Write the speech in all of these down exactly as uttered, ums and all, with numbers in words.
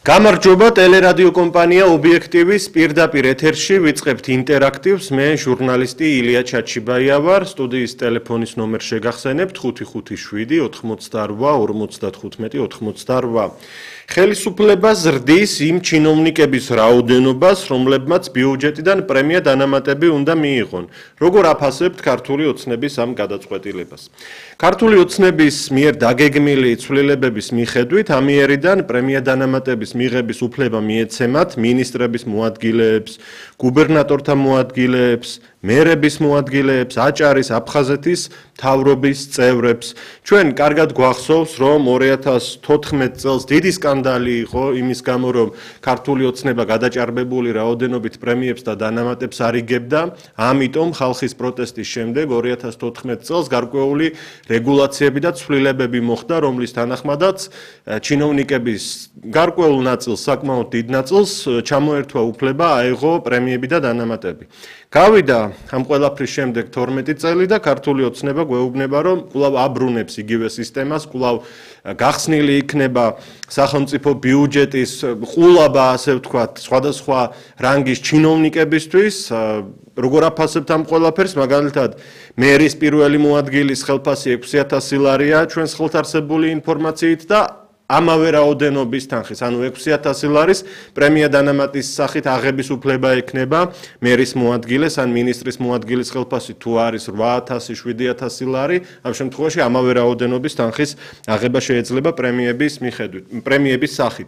გამარჯობა ტელერადიო კომპანია ობიექტივის პირდაპირ ეთერში ვიწყებთ ინტერაქტივს მე ჟურნალისტი ილია ჩაჩიბაია ვარ სტუდიის ტელეფონის ნომერ შეგახსენებთ ხუთი ხუთი შვიდი ოთხმოცდაორვა ორმოცდათხუთმეტი ოთხმოცდაორვა ხელისუფლება ზრდის იმ ჩინოვნიკების რაოდენობას რომლებმაც ბიუჯეტიდან პრემია დანამატები უნდა მიიღონ როგორ აფასებთ ქართული ოცნების ამ გადაწყვეტილებას ქართული ოცნების მიერ დაგეგმილი ცვლილებების მიხედვით ამიერიდან პრემია დანამატების მიღების უფლება მიეცემათ მინისტრების მოადგილეებს, გუბერნატორთა მოადგილეებს, მერების მოადგილეებს, აჭარის, აფხაზეთის მთავრობის წევრებს. ჩვენ კარგად გვახსოვს, რომ ორი ათას თოთხმეტ წელს დიდი სკანდალი იყო იმის გამო, რომ ქართული ოცნება გადაჭარბებული რაოდენობით პრემიებს და დანამატებს არ იგებდა, ამიტომ ხალხის პროტესტის შემდეგ ორი ათას თოთხმეტ წელს გარკვეული რეგულაციები და ცვლილებები მოხდა, რომლის თანახმადაც ჩინოვნიკების გარკვეულ ნაწილს, საკმაოდ დიდ ნაწილს ჩამოერთვა უფლება აეღო პრემიები და დანამატები. გავიდა ამ ყველაფრის შემდეგ თორმეტი წელი და ქართული ოცნება გვეუბნება, რომ კვლავ აბრუნებს იგივე სისტემას, კვლავ გახსნილი იქნება სახელმწიფო ბიუჯეტის ყულაბა, ასე ვთქვათ, სხვადასხვა რანგის ჩინოვნიკებისთვის. როგორ აფასებთ ამ ყველაფერს, მაგალითად, მერის პირველი მოადგილის ხელფასი ექვსი ათასი ლარია ჩვენს ხელთ არსებული ინფორმაციით და ამავე რაოდენობის თანხის, ანუ ექვსი ათასი ლარის პრემია დანამატის სახით აღების უფლება ექნება მერის მოადგილეს ან მინისტრის მოადგილის ხელფასი თუ არის რვა ათასი შვიდი ათასი ლარი, ამ შემთხვევაში ამავე რაოდენობის თანხის აღება შეიძლება პრემიების მიხედვით, პრემიების სახით.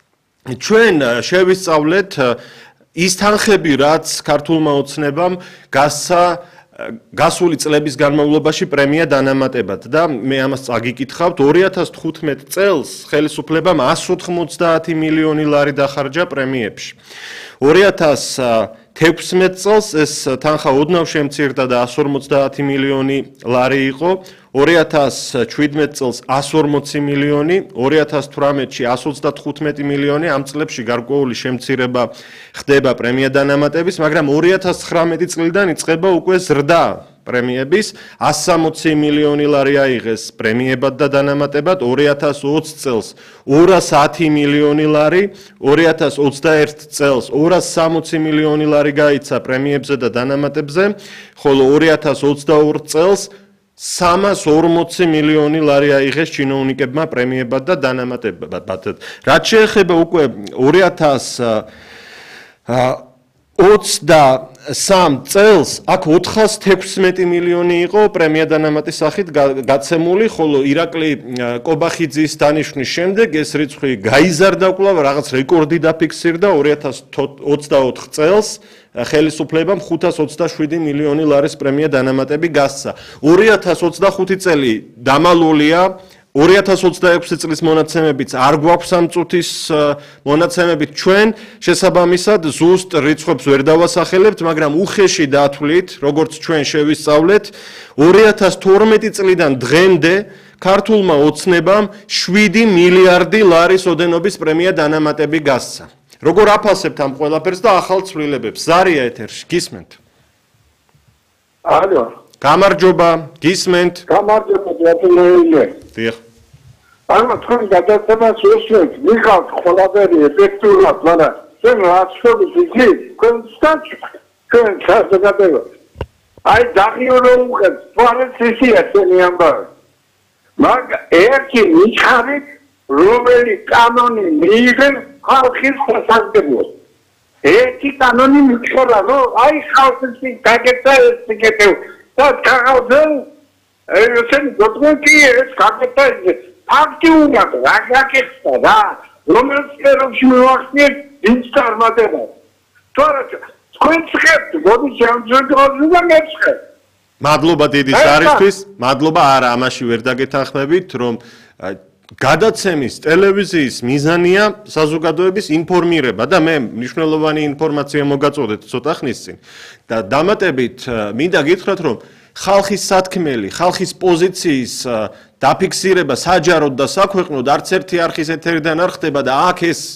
ჩვენ შევისწავლეთ ის თანხები, რაც ქართულმა ოცნებამ გასცა გასული წლების განმავლობაში პრემია დანამატებად და მე ამას წაგიკითხავთ ორი ათას თხუთმეტ წელს ხელისუფლებამ εκατს ოთხმოცდაათი მილიონი ლარი დახარჯა პრემიებში. ორი ათას თექვსმეტ წელს ეს თანხა ოდნავ შემცირდა და εκατს ორმოცდაათი მილიონი ლარი იყო. ორი ათას შვიდმეტ წელს εκατს ორმოცი მილიონი, ორი ათას თვრამეტში εκατს ოცდათხუთმეტი მილიონი, ამ წლებში გარკვეული შემცირება ხდება პრემია დანამატების, მაგრამ ორი ათას ცხრამეტი წლიდან იწყება უკვე ზრდა პრემიების, εκατს სამოცი მილიონი ლარი აიღეს პრემიებად და დანამატებად, ორი ათას ოცი წელს ორას ათი მილიონი ლარი, ორი ათას ოცდაერთ წელს ორას სამოცი მილიონი ლარი გაიცა პრემიებზე და დანამატებზე, ხოლო ორი ათას ოცდაორ წელს სამას ორმოცი მილიონი ლარი აიღეს ჩინოვნიკებმა პრემიებად და დანამატებად. რაც შეეხება უკვე ორი ათას ოცდასამ წელს აქ ოთხას თექვსმეტი მილიონი იყო პრემია დანამატის სახით გაცემული, ხოლო ირაკლი კობახიძის დანიშვნის შემდეგ ეს რიცხვი გაიზარდა კვლავ, რაღაც რეკორდი დაფიქსირდა ორი ათას ოცდაოთხ წელს ხელისუფლებამ ხუთას ოცდაშვიდი მილიონი ლარის პრემია დანამატები გასცა. ორი ათას ოცდახუთი წელი დამალულია, ორი ათას ოცდაექვსი წლის მონაცემებიც არ გვაქვს ამ წუთის მონაცემებით ჩვენ შესაბამისად ზუსტ რიცხვებს ვერ დავასახელებთ, მაგრამ უხეში დათვლით, როგორც ჩვენ შევისწავლეთ, ორი ათას თორმეტი წლიდან დღემდე ქართულმა ოცნებამ შვიდი მილიარდი ლარის ოდენობის პრემია დანამატები გასცა. როგორ აფასებთ ამ ყველაფერს და ახალ ცვლილებებს? ზარია ეთერში, გისმენთ? ალო. გამარჯობა, გისმენთ? გამარჯობა, გრატულირებული. დიახ. ანუ თქვენ გადაცემას უსმენთ, მიხავთ ყველაფერი ეფექტურად, მაგრამ ჩვენ რაც შორის იგი, თქვენ სტაჩ, თქვენ საზოგადოება. აი დაღიორო უყევთ, თვალეთ ისია ჩვენი ამბავი. მაგ ერთი მიხარით, რომელი კანონი მიიღეს ხალხის სასარგებლოდ. ერთი კანონი მიხარა, რომ აი ხალხის გაკეთა ეს სიკეთე და კაღალზე ესენი დოკუმენტი ეს გაკეთა ფაქტიურად რა გაკეთა რა რომელიც სფეროში მოახდინეთ ინსტარმატება. თორე თქვენ ხებთ, მოდი შემოძლებდა მეცხე. მადლობა დიდი სარისთვის, მადლობა არა, ამაში ვერ დაგეთანხმებით, რომ გადაცემის ტელევიზიის მიზანია საზოგადოების ინფორმირება და მე მნიშვნელოვანი ინფორმაცია მოგაწოდეთ ცოტა ხნის წინ და დამატებით მინდა გითხრათ, რომ ხალხის სათქმელი, ხალხის პოზიციის დაფიქსირება საჯაროდ და საქვეყნოდ არც ერთი არხის ეთერიდან არ ხდება და აქ ეს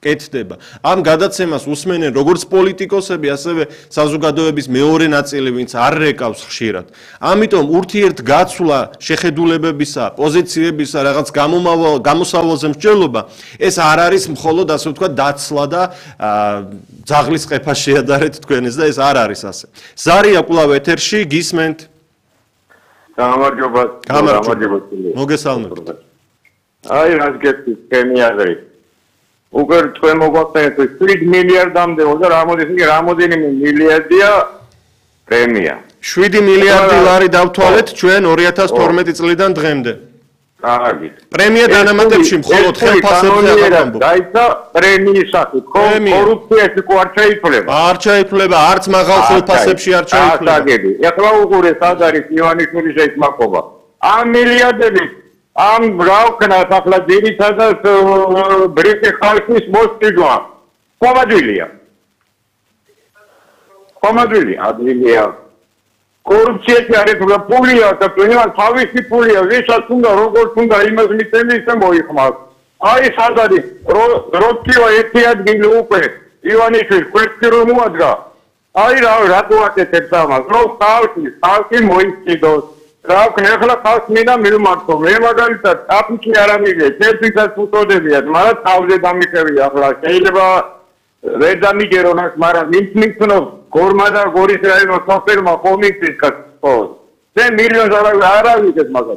კეთდება. ამ გადაცემას უსმენენ როგორც პოლიტიკოსები, ასევე საზოგადოების მეორე ნაწილი, ვინც არ რეკავს ხშირად. ამიტომ ურთიერთგაცვლა შეხედულებებისა, პოზიციებისა რაღაც გამოსავალზე მსჯელობა, ეს არ არის მხოლოდ ასე ვთქვათ დაცლა და ძაღლის ყეფას შეადარეთ თქვენეს და ეს არ არის ასე. ზარია კვლავ ეთერში, გისმენთ? გამარჯობა. გამარჯობა. მოგესალმებთ. აი რას გეტყვით თქვენი აზრით. უკვე თქვენ მოგვახსენეთ შვიდი მილიარდამდე და რამოდენიმე რამოდენიმე მილიარდია პრემია. შვიდი მილიარდი ლარი დავთვალეთ ჩვენ ორი ათას თორმეტი წლიდან დღემდე. კარგი. პრემია დანამატებში მხოლოდ ხელფასებზე აღარ ამბობ. დაიცა პრემიის სახით, კორუფციაში კი არ ჩაითვლება. არ ჩაითვლება, არც მაღალ ხელფასებში არ ჩაითვლება. ასაგები. ეხლა უყურე სად არის ივანიშვილის ეს მაკობა. ამ მილიარდები ამ რაუკნას ახლა ძირითადად ბრიტი ხალხის მოსტიჯვა. ხომადვილია. ხომადვილი ადვილია. კორუფციაში არის რა პულია და პრემია თავისი პულია, ვისაც უნდა როგორც უნდა იმას მიწევი ისე მოიხმარს. აი სად არის როქიო ერთი ადგილი უკვე ივანიშვილს კვერცხი რომ მოადგა. აი რა რატო აკეთებს ამას? რომ ხალხი ხალხი მოიწიდოს. რა ვქნა ახლა ხალხს მინდა მივმართო. მე მაგალითად აფიქი არ ამიგე, ერთისაც უწოდებიათ, მაგრამ თავზე დამიხევი ახლა. შეიძლება ვერ დამიგერონას, მაგრამ ვინც მიცნობს გორმა და გორის რაიონის სოფერმა კომიტეტს ხო. მე მილიონს არ ავიგეთ მაგას.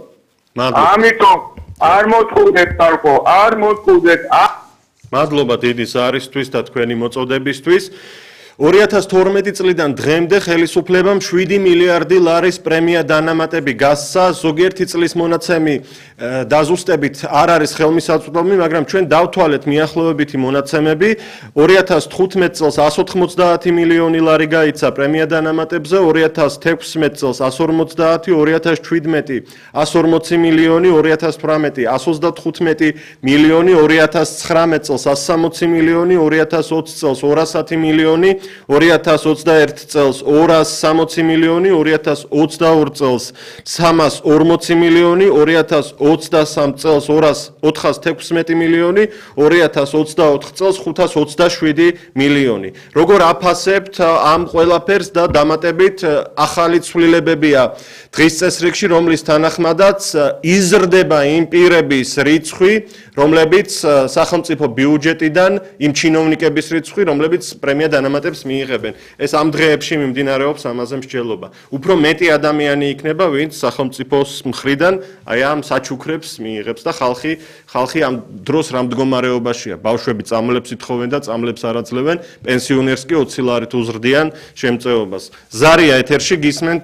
ამიტომ არ მოწოდეთ თალკო, არ მოწოდეთ. მადლობა დიდი ზარისთვის და თქვენი მოწოდებისთვის. ორი ათას თორმეტი წლიდან დღემდე ხელისუფლებამ შვიდი მილიარდი ლარის პრემია დანამატები გასცა, ზოგიერთი წლის მონაცემი დაზუსტებით არ არის ხელმისაწვდომი, მაგრამ ჩვენ დავთვალეთ მიახლოებითი მონაცემები. ორი ათას თხუთმეტ წელს εκατს ოცდაათი მილიონი ლარი გაიცა პრემია დანამატებზე, ორი ათას თექვსმეტ წელს εκατს ორმოცდაათი, ორი ათას შვიდმეტი εκατს ორმოცი მილიონი, ორი ათას თვრამეტი εκατს ოცდათხუთმეტი მილიონი, ორი ათას ცხრამეტ წელს εκατს სამოცი მილიონი, ორი ათას ოცი წელს ორასათი მილიონი, ორი ათას ოცდაერთი წელს ორას სამოცი მილიონი, ორი ათას ოცდაორი წელს სამას ორმოცი მილიონი, ორი ათას ოცდასამი წელს ორას ოთხას თექვსმეტი მილიონი, ორი ათას ოცდაოთხ წელს ხუთას ოცდაშვიდი მილიონი. როგორ აფასებთ ამ ყველაფერს და დამატებით ახალი ცვლილებებია დღის წესრიგში, რომლის თანახმადაც იზრდება იმ პირების რიცხვი, რომლებიც სახელმწიფო ბიუჯეტიდან იმ ჩინოვნიკების რიცხვი, რომლებიც პრემია დანამატებს მიიღებენ. ეს ამ დღეებში მიმდინარეობს ამაზე მსჯელობა. უფრო მეტი ადამიანი იქნება, ვინც სახელმწიფოს მხრიდან აი ამ საჩუქრებს მიიღებს და ხალხი ხალხი ამ დროს რა მდგომარეობაშია. ბავშვები წამლებს ითხოვენ და წამლებს არ აძლევენ, პენსიონერს კი ოცი ლარით უზრდიან შემწეობას. ზარია ეთერში გისმენთ?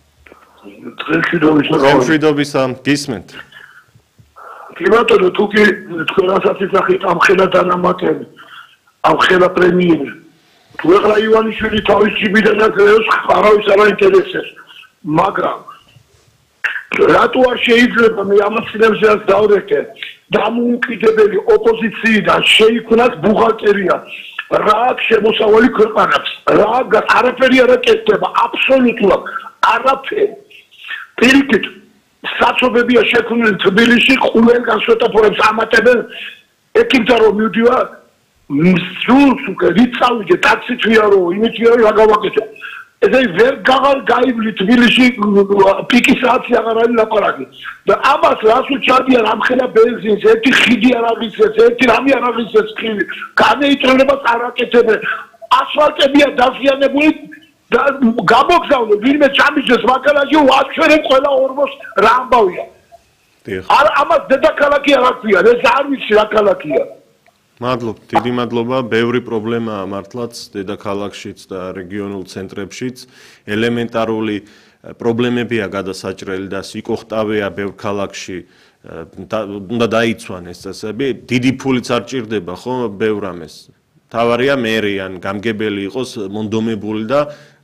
მშვიდობისა, გისმენთ. კი ბატონო, თუ კი თქვენ რასაც ისახით ამ ხელა დანამატები, ამ ხელა პრემიები. თუ ეხლა ივანიშვილი თავის ჯიბიდან აკრეოს, არავის არ აინტერესებს. მაგრამ რატო არ შეიძლება მე ამ ცნებზეაც დავრეკე დამოუკიდებელი ოპოზიციიდან შეიქმნას ბუღალტერია. რა აქვს შემოსავალი ქვეყანას? რა არაფერი არ აკეთდება, აბსოლუტურად არაფერი. პირიქით საცობებია შექმნილი თბილისში, ყველგან სვეტაფორებს ამატებენ, ეკიმთა რომ მივდივარ, სულს უკვე ვით წავიდე, ტაქსით ვიარო, იმით ვიარო, რა გავაკეთო. ესე ვერ გაღარ გაივლი თბილისში პიკის საათი აღარ არის ლაპარაკი. და ამას რას უჩადიან ამ ხელა ბენზინს, ერთი ხიდი არ აღიცეს, ერთი რამე არ აღიცეს ხილი. განეიტრონებას არ აკეთებენ. ასფალტებია დაზიანებული და გამოგზავნე ვინმე ჩამიჯდეს მაკალაჯი ვაჩვენებ ყველა ორმოს რა ამბავია. არ ამას დედაქალაქი არ აქვია, ეს არ ვიცი რა ქალაქია. მადლობა, დიდი მადლობა. ბევრი პრობლემაა მართლაც დედაქალაქშიც და რეგიონულ ცენტრებშიც. ელემენტარული პრობლემებია გადასაჭრელი და სიკოხტავეა ბევრ ქალაქში. უნდა დაიცვან ეს წესები. დიდი ფულიც არ ჭირდება, ხო, ბევრ ამეს. თავარია მერი ან გამგებელი იყოს მონდომებული და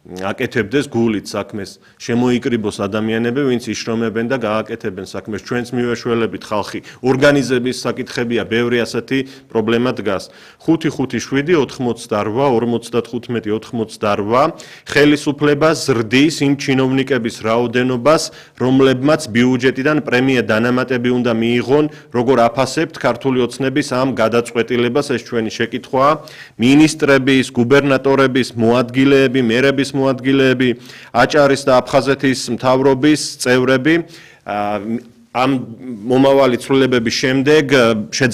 აკეთებდეს გულით საქმეს, შემოიკრიბოს ადამიანები, ვინც იშრომებენ და გააკეთებენ საქმეს. ჩვენც მივაშველებით ხალხი ორგანიზების საკითხებია, ბევრი ასეთი პრობლემა დგას. ხუთი ხუთი შვიდი ოთხმოცდაორვა ორმოცდათხუთმეტი ოცდაორვა ხელისუფლება ზრდის იმ ჩინოვნიკების რაოდენობას, რომლებმაც ბიუჯეტიდან პრემია დანამატები უნდა მიიღონ, როგორ აფასებთ ქართული ოცნების ამ გადაწყვეტილებას, ეს ჩვენი შეკითხვაა. მინისტრების, გუბერნატორების, მოადგილეები, მერების მოადგილეები, აჭარის და აფხაზეთის მთავრობის წევრები ამ მომავალი ცვლილებების შემდეგ